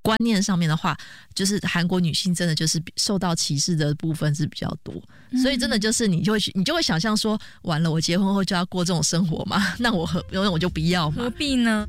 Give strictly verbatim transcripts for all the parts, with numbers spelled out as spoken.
观念上面的话，就是韩国女性真的就是受到歧视的部分是比较多，嗯、所以真的就是你就会你就会想象说，完了我结婚后就要过这种生活嘛，那我何那我就不要嘛， 何必呢？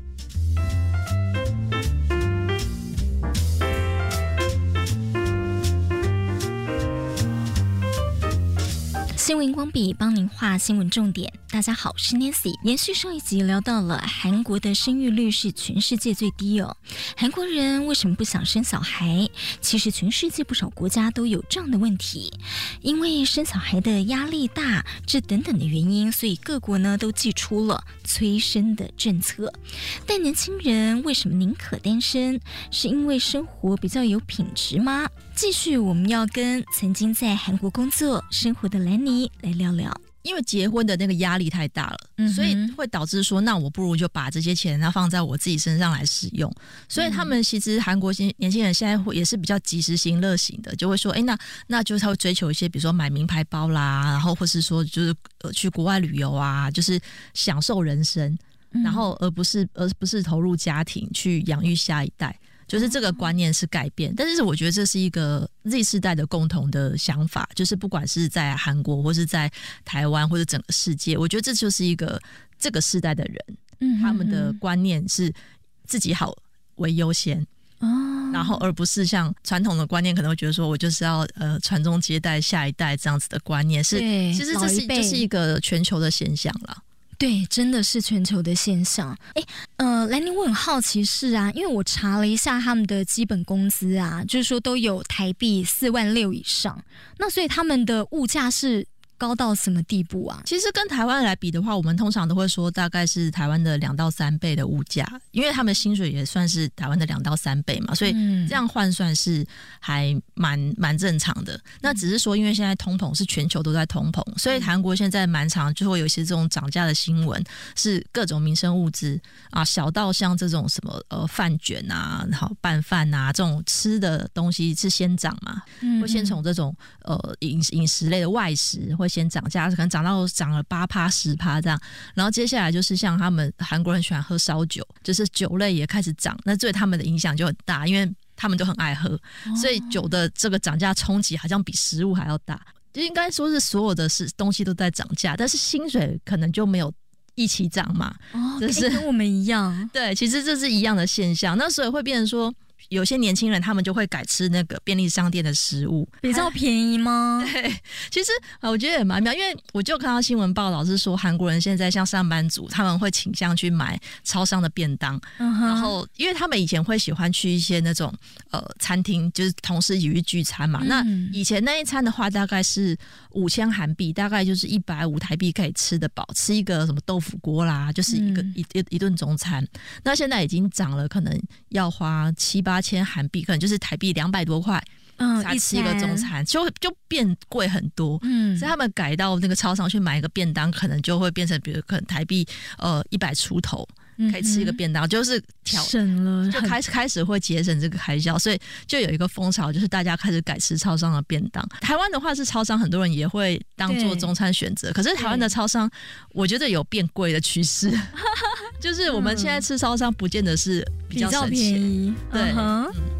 新闻光笔帮您画新闻重点。大家好，我是 Nancy。延续上一集聊到了韩国的生育率是全世界最低哦。韩国人为什么不想生小孩？其实全世界不少国家都有这样的问题，因为生小孩的压力大，这等等的原因，所以各国呢都祭出了催生的政策。但年轻人为什么宁可单身？是因为生活比较有品质吗？继续，我们要跟曾经在韩国工作生活的兰妮来聊聊。 因为结婚的那个压力太大了、嗯、所以会导致说，那我不如就把这些钱要放在我自己身上来使用。所以他们其实韩国年轻人现在会也是比较及时行乐型的，就会说，哎，那那就是他会追求一些，比如说买名牌包啦，然后或是说就是呃去国外旅游啊，就是享受人生，然后而不是而不是投入家庭去养育下一代。就是这个观念是改变，但是我觉得这是一个 Z 世代的共同的想法，就是不管是在韩国或是在台湾或者整个世界，我觉得这就是一个这个世代的人、嗯、他们的观念是自己好为优先、哦、然后而不是像传统的观念可能会觉得说我就是要呃传宗接代下一代这样子的观念，是其实这是就是一个全球的现象啦。 对，真的是全球的现象。哎，呃，兰妮，我很好奇是啊，因为我查了一下他们的基本工资啊，就是说都有台币四万六以上，那所以他们的物价是高到什么地步啊？ 其实跟台湾来比的话，我们通常都会说大概是台湾的两到三倍的物价，因为他们薪水也算是台湾的两到三倍嘛，所以这样换算是还蛮蛮正常的。那只是说，因为现在通膨是全球都在通膨，所以韩国现在蛮常就会有一些这种涨价的新闻，是各种民生物资啊，小到像这种什么呃饭卷啊，然后拌饭啊这种吃的东西是先涨嘛，会先从这种呃饮饮食类的外食会先涨价，可能涨到涨了八趴十趴这样，然后接下来就是像他们韩国人喜欢喝烧酒，就是酒类也开始涨，那对他们的影响就很大，因为他们都很爱喝，所以酒的这个涨价冲击好像比食物还要大，就应该说是所有的是东西都在涨价，但是薪水可能就没有一起涨嘛， 哦，就是跟我们一样， 对，其实这是一样的现象，那所以会变成说。有些年轻人他们就会改吃那个便利商店的食物， 比较便宜吗？ 对，其实我觉得也蛮妙，因为我就看到新闻报道是说，韩国人现在像上班族，他们会倾向去买超商的便当，嗯、然后因为他们以前会喜欢去一些那种呃餐厅，就是同事一起去聚餐嘛。嗯、那以前那一餐的话，大概是五千韩币，大概就是一百五台币可以吃得饱，吃一个什么豆腐锅啦，就是一个、嗯、一一一顿中餐。那现在已经涨了，可能要花七八千韩币，可能就是台币两百多块，嗯，才吃一个中餐，就就变贵很多。嗯，所以他们改到那个超商去买一个便当，可能就会变成，比如可能台币呃一百出头。可以吃一个便当，嗯、就是调省了， 就开始开始会节省这个开销，所以就有一个风潮，就是大家开始改吃超商的便当。台湾的话是超商，很多人也会当做中餐选择，可是台湾的超商，我觉得有变贵的趋势，就是我们现在吃超商不见得是比较省钱， 比较便宜， 对。Uh-huh. 嗯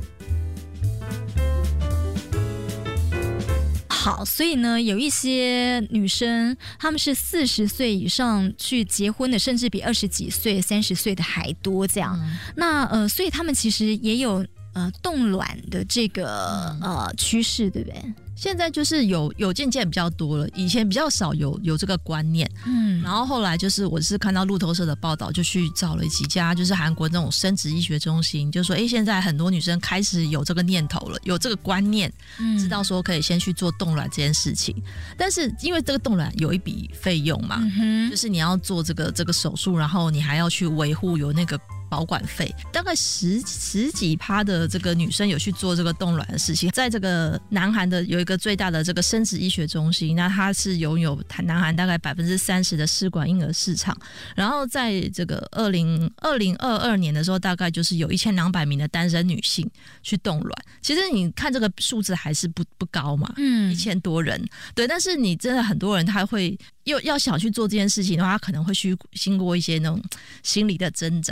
好，所以呢，有一些女生，她们是四十岁以上去结婚的，甚至比二十几岁、三十岁的还多。这样，嗯、那呃，所以她们其实也有呃冻卵的这个、嗯、呃趋势，对不对？ 现在就是有有渐渐比较多了，以前比较少有有这个观念，嗯，然后后来就是我是看到路透社的报道，就去找了几家就是韩国那种生殖医学中心，就说哎，现在很多女生开始有这个念头了，有这个观念，嗯，知道说可以先去做冻卵这件事情，但是因为这个冻卵有一笔费用嘛，嗯、就是你要做这个这个手术，然后你还要去维护有那个。保管费大概十十几趴的这个女生有去做这个冻卵的事情，在这个南韩的有一个最大的这个生殖医学中心，那它是拥有南韩大概百分之三十的试管婴儿市场，然后在这个二零二零二二年的时候，大概就是有一千两百名的单身女性去冻卵。其实你看这个数字还是不不高嘛，嗯，一千多人，对，但是你真的很多人他会。又要想去做这件事情的话，他可能会去经过一些那种心理的挣扎，这个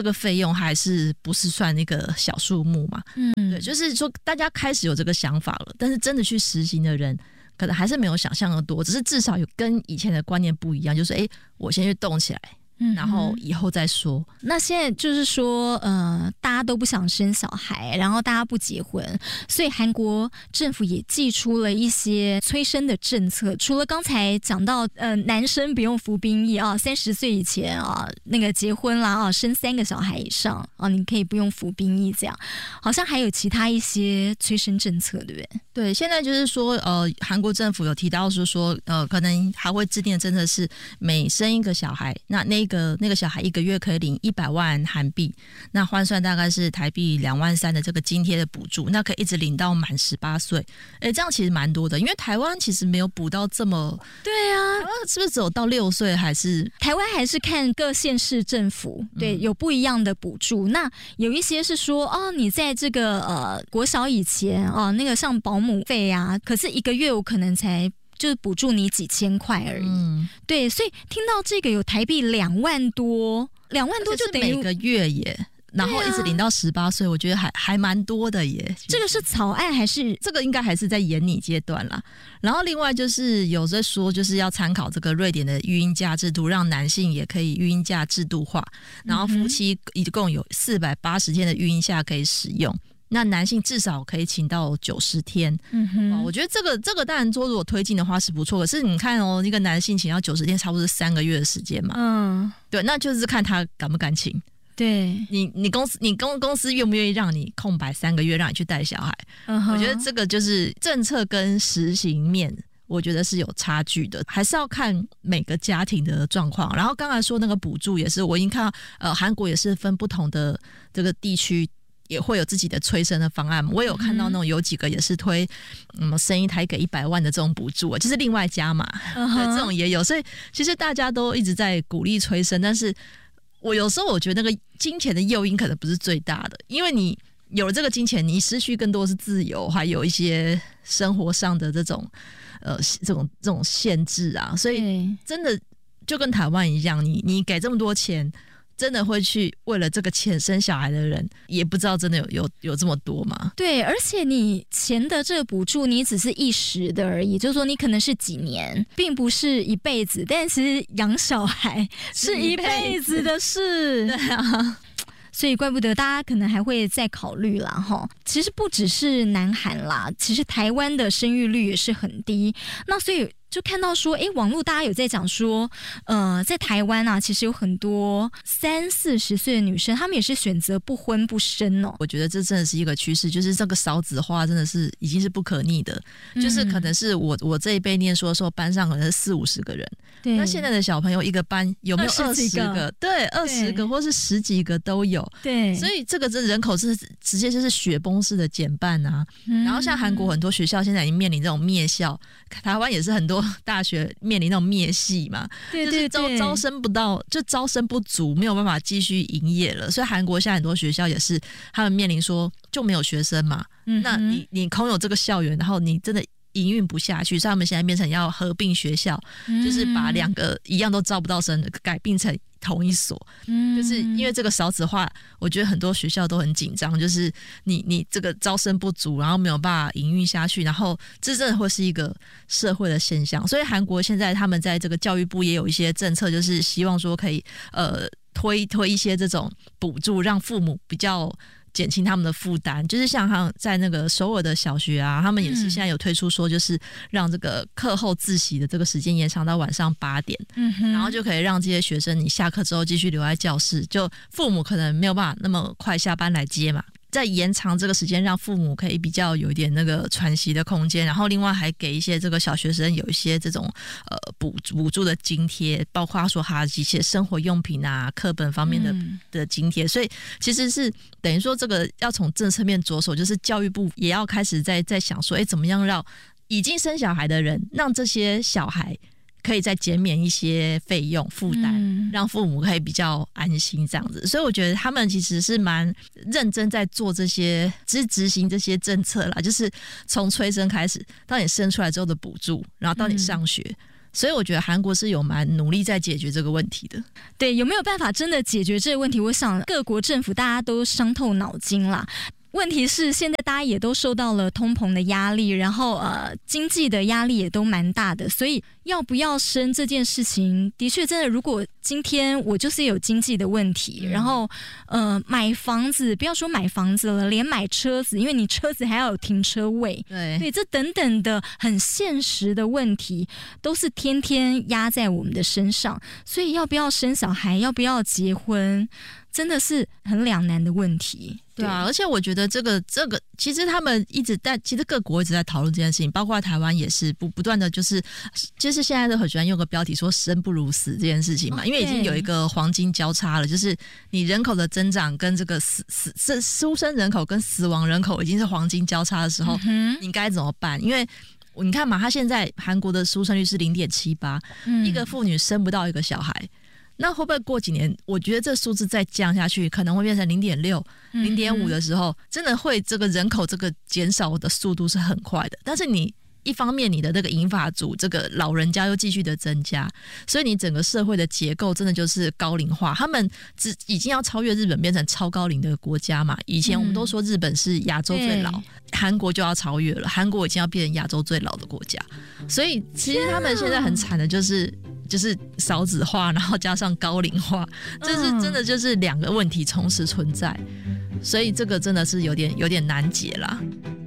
个费用还是不是算一个小数目嘛？嗯，对，就是说大家开始有这个想法了，但是真的去实行的人可能还是没有想象的多，只是至少有跟以前的观念不一样，就是哎，我先去动起来。然后以后再说。 那现在就是说，呃，大家都不想生小孩，然后大家不结婚，所以韩国政府也祭出了一些催生的政策。除了刚才讲到，呃，男生不用服兵役啊，三十岁以前啊，那个结婚啦啊，生三个小孩以上啊，你可以不用服兵役，这样好像还有其他一些催生政策，对不对？ 对，现在就是说，呃，韩国政府有提到说说，呃，可能还会制定的政策是每生一个小孩，那那个那个小孩一个月可以领一百万韩币，那换算大概是台币两万三的这个津贴的补助，那可以一直领到满十八岁。哎，这样其实蛮多的，因为台湾其实没有补到这么。 对啊， 台湾是不是只有到六岁？还是台湾还是看各县市政府，对，有不一样的补助。嗯、那有一些是说，哦，你在这个呃国小以前哦，那个像保姆费啊，可是一个月我可能才。就是补助你几千块而已、嗯，对，所以听到这个有台币两万多，两万多就等于每个月耶，然后一直领到十八岁，我觉得还还蛮多的耶。 这个是草案还是这个应该还是在研拟阶段啦。然后另外就是有在说，就是要参考这个瑞典的育婴假制度，让男性也可以育婴假制度化，然后夫妻一共有四百八十天的育婴假可以使用。那男性至少可以请到九十天，嗯哼，我觉得这个这个当然说如果推进的话是不错，可是你看哦，一个男性请到九十天，差不多是三个月的时间嘛，嗯，对，那就是看他敢不敢请， 对你你公司你公公司愿不愿意让你空白三个月让你去带小孩，嗯哼，我觉得这个就是政策跟实行面。我觉得是有差距的，还是要看每个家庭的状况。然后刚才说那个补助也是，我已经看到呃，韩国也是分不同的这个地区。也会有自己的催生的方案，我有看到那种有几个也是推，嗯，生一胎给一百万的这种补助，就是另外加嘛， uh-huh. 这种也有，所以其实大家都一直在鼓励催生，但是我有时候我觉得那个金钱的诱因可能不是最大的，因为你有了这个金钱，你失去更多是自由，还有一些生活上的这种呃这种这种限制啊，所以真的就跟台湾一样，你你给这么多钱。真的会去为了这个钱生小孩的人，也不知道真的有有有这么多吗？ 对，而且你钱的这个补助，你只是一时的而已，就是说你可能是几年，并不是一辈子。但其实养小孩是一辈子的事， 对啊。 所以怪不得大家可能还会再考虑啦齁。其实不只是南韩啦，其实台湾的生育率也是很低。那所以就看到说，哎，网络大家有在讲说，呃，在台湾啊，其实有很多三四十岁的女生，她们也是选择不婚不生哦。 我觉得这真的是一个趋势，就是这个少子化真的是已经是不可逆的。嗯、就是可能是我我这一辈念书的时候，班上可能是四五十个人，对。那现在的小朋友一个班有没有二十个？个对，二十个或是十几个都有。 对， 所以这个这人口是直接就是雪崩式的减半啊。嗯、然后像韩国很多学校现在已经面临这种灭校，台湾也是很多大学面临那种灭系嘛， 对对对， 就是招招生不到，就招生不足，没有办法继续营业了。所以韩国现在很多学校也是他们面临说就没有学生嘛，嗯、那你你空有这个校园，然后你真的。营运不下去，所以他们现在变成要合并学校，嗯、就是把两个一样都招不到生的改并成同一所。嗯、就是因为这个少子化，我觉得很多学校都很紧张，就是你你这个招生不足，然后没有办法营运下去，然后这真的会是一个社会的现象。所以韩国现在他们在这个教育部也有一些政策，就是希望说可以呃推推一些这种补助，让父母比较。减轻他们的负担，就是像他在那个首尔的小学啊，他们也是现在有推出说，就是让这个课后自习的这个时间延长到晚上八点，嗯哼，然后就可以让这些学生你下课之后继续留在教室，就父母可能没有办法那么快下班来接嘛。再延长这个时间，让父母可以比较有一点那个喘息的空间，然后另外还给一些这个小学生有一些这种呃补补助的津贴，包括说他一些生活用品啊、课本方面的、嗯、的津贴，所以其实是等于说这个要从政策面着手，就是教育部也要开始在在想说，哎，怎么样让已经生小孩的人，让这些小孩。可以再减免一些费用负担、嗯、让父母可以比较安心这样子，所以我觉得他们其实是蛮认真在做这些执执行这些政策啦，就是从催生开始到你生出来之后的补助，然后到你上学、嗯、 所以我觉得韩国是有蛮努力在解决这个问题的。 对，有没有办法真的解决这个问题？我想各国政府大家都伤透脑筋啦。问题是现在大家也都受到了通膨的压力，然后呃经济的压力也都蛮大的，所以要不要生这件事情的确真的，如果今天我就是有经济的问题，嗯、然后呃买房子，不要说买房子了，连买车子，因为你车子还要有停车位， 对对，这等等的很现实的问题都是天天压在我们的身上，所以要不要生小孩，要不要结婚，真的是很两难的问题。 对啊，而且我觉得这个这个，其实他们一直在，其实各国一直在讨论这件事情，包括台湾也是不不断的，就是就是现在都很喜欢用个标题说生不如死这件事情嘛，因为已经有一个黄金交叉了，就是你人口的增长跟这个死死死出生人口跟死亡人口已经是黄金交叉的时候，嗯、你该怎么办？因为你看嘛，他现在韩国的出生率是零点七八，一个妇女生不到一个小孩。那会不会过几年，我觉得这数字再降下去，可能会变成零点六、零点五的时候，真的会这个人口这个减少的速度是很快的。但是你一方面你的这个银发族这个老人家又继续的增加，所以你整个社会的结构真的就是高龄化，他们只已经要超越日本变成超高龄的国家嘛。以前我们都说日本是亚洲最老，韩、嗯、国就要超越了，韩国已经要变成亚洲最老的国家，所以其实他们现在很惨的就是就是少子化，然后加上高龄化，这是真的就是两个问题同时存在，所以这个真的是有点有点难解啦。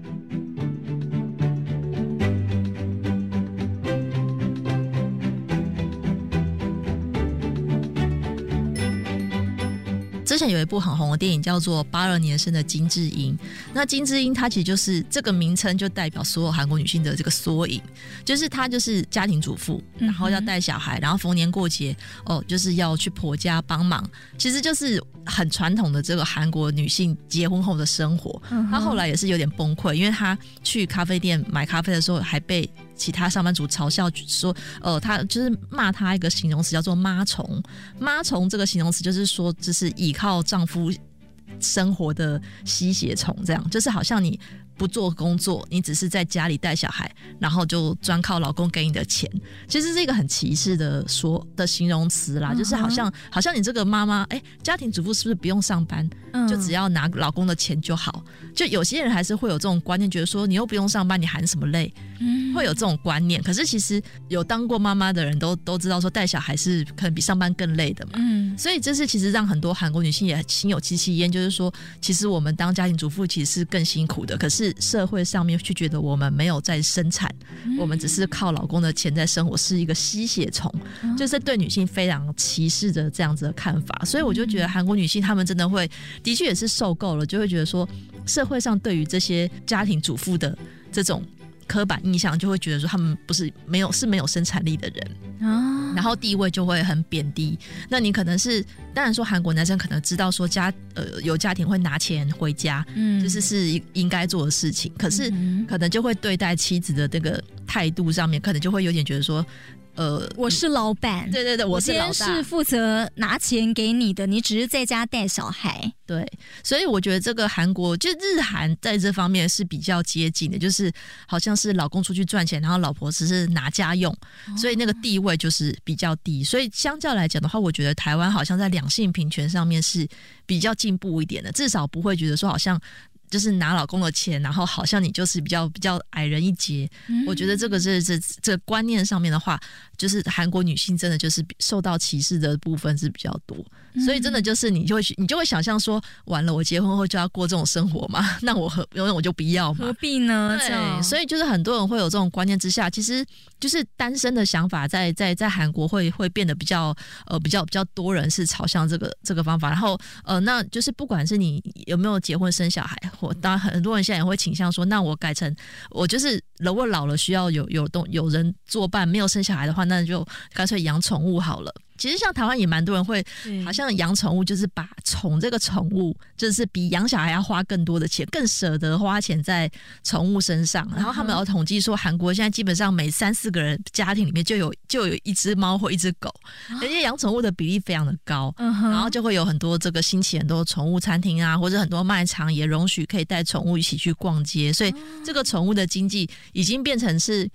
之前有一部很红的电影叫做《八二年生的金智英》，那金智英她其实就是这个名称就代表所有韩国女性的这个缩影，就是她就是家庭主妇，然后要带小孩，然后逢年过节哦就是要去婆家帮忙，其实就是很传统的这个韩国女性结婚后的生活。她后来也是有点崩溃，因为她去咖啡店买咖啡的时候还被其他上班族嘲笑说，呃，他就是骂他一个形容词叫做妈虫。妈虫这个形容词就是说，就是依靠丈夫生活的吸血虫，这样就是好像你不做工作，你只是在家里带小孩，然后就专靠老公给你的钱，其实是一个很歧视的说的形容词啦， uh-huh. 就是好像好像你这个妈妈，哎，家庭主妇是不是不用上班，嗯、就只要拿老公的钱就好？就有些人还是会有这种观念，觉得说你又不用上班，你含什么累？嗯、会有这种观念。可是其实有当过妈妈的人都都知道，说带小孩是可能比上班更累的嘛。嗯，所以这是其实让很多韩国女性也心有戚戚焉，就是说，其实我们当家庭主妇其实是更辛苦的，可是社会上面去觉得我们没有在生产，嗯、我们只是靠老公的钱在生活，是一个吸血虫，嗯、就是对女性非常歧视的这样子的看法。所以我就觉得韩国女性她们真的会，的确也是受够了，就会觉得说，社会上对于这些家庭主妇的这种刻板印象，就会觉得说他们不是没有是没有生产力的人，啊、然后地位就会很贬低。那你可能是当然说韩国男生可能知道说家呃有家庭会拿钱回家，嗯，就是是应该做的事情，可是可能就会对待妻子的这个态度上面，可能就会有点觉得说。呃， 我是老板， 对对对，我是老大，我今天是负责拿钱给你的，你只是在家带小孩。 对，所以我觉得这个韩国就日韩在这方面是比较接近的，就是好像是老公出去赚钱，然后老婆只是拿家用，哦、所以那个地位就是比较低。所以相较来讲的话，我觉得台湾好像在两性平权上面是比较进步一点的，至少不会觉得说好像。就是拿老公的钱，然后好像你就是比较比较矮人一截。嗯、我觉得这个是这这个观念上面的话，就是韩国女性真的就是受到歧视的部分是比较多，嗯、所以真的就是你就会你就会想象说，完了我结婚后就要过这种生活嘛，那我何永远我就不要嘛， 何必呢？ 对，所以就是很多人会有这种观念之下，其实就是单身的想法在在在韩国会会变得比较呃比较比较多人是朝向这个这个方法，然后呃那就是不管是你有没有结婚生小孩。我当然很多人现在也会倾向说，那我改成我就是如果老了需要有有动有人作伴，没有生小孩的话，那就干脆养宠物好了。其实像台湾也蛮多人会，好像养宠物就是把宠这个宠物，就是比养小孩要花更多的钱，更舍得花钱在宠物身上。然后他们有统计说，韩国现在基本上每三四个人家庭里面就有就有一只猫或一只狗，而且养宠物的比例非常的高。然后就会有很多这个兴起很多宠物餐厅啊，或者很多卖场也容许可以带宠物一起去逛街，所以这个宠物的经济已经变成是。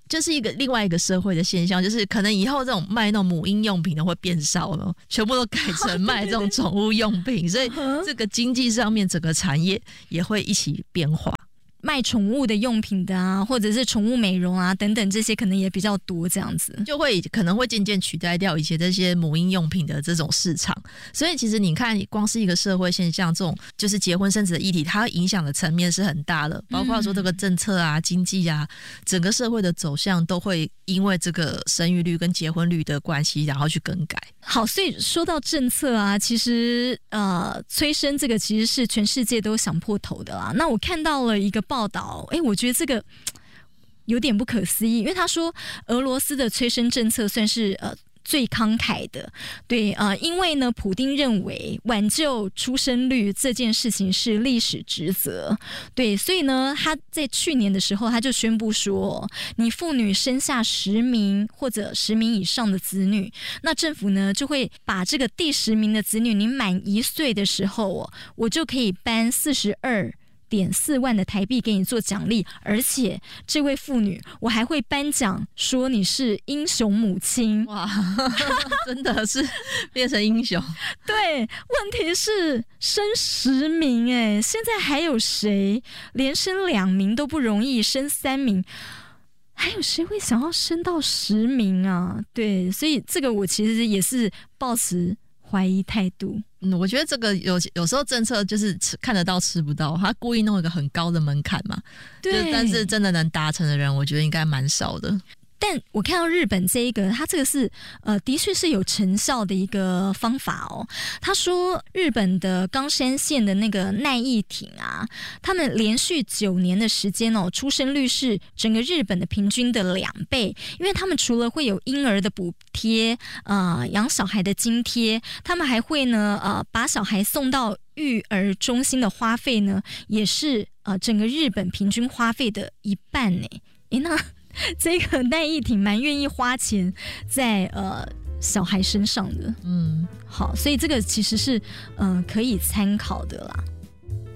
就是一个另外一个社会的现象，就是可能以后这种卖那种母婴用品的会变少了，全部都改成卖这种宠物用品，所以这个经济上面整个产业也会一起变化。 卖宠物的用品的啊，或者是宠物美容啊等等，这些可能也比较多，这样子就会可能会渐渐取代掉以前这些母婴用品的这种市场。所以其实你看，光是一个社会现象，这种就是结婚生子的议题，它影响的层面是很大的，包括说这个政策啊、经济啊，整个社会的走向都会因为这个生育率跟结婚率的关系，然后去更改。 好，所以说到政策啊，其实呃，催生这个其实是全世界都想破头的啦。那我看到了一个报道，哎，我觉得这个有点不可思议，因为他说俄罗斯的催生政策算是呃最慷慨的，对，呃，因为呢，普丁认为挽救出生率这件事情是历史职责，对，所以呢，他在去年的时候他就宣布说，你妇女生下十名或者十名以上的子女，那政府呢就会把这个第十名的子女，你满一岁的时候哦，我就可以颁四十二点四万的台币给你做奖励，而且这位妇女我还会颁奖说你是英雄母亲。 哇，真的是变成英雄。 对，问题是生十名哎，现在还有谁连生两名都不容易，生三名还有谁会想要生到十名啊？对，所以这个我其实也是抱持怀疑态度。 嗯，我觉得这个有有时候政策就是吃看得到吃不到，他故意弄一个很高的门槛嘛， 对， 但是真的能达成的人，我觉得应该蛮少的。 但我看到日本这一个，它这个是呃，的确是有成效的一个方法哦。他说，日本的冈山县的那个奈义町啊，他们连续九年的时间哦，出生率是整个日本的平均的两倍。因为他们除了会有婴儿的补贴，呃，养小孩的津贴，他们还会呢，呃，把小孩送到育儿中心的花费呢，也是呃整个日本平均花费的一半呢。诶，那这个奈义町蛮愿意花钱在呃小孩身上的，嗯，好，所以这个其实是嗯、呃、可以参考的啦。